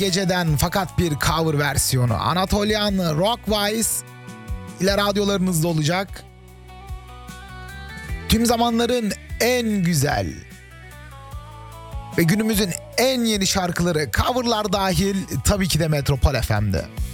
Geceden fakat bir cover versiyonu. Anatolian Rockwise ile radyolarınızda olacak. Tüm zamanların en güzel ve günümüzün en yeni şarkıları, coverlar dahil, tabii ki de Metropol FM'de.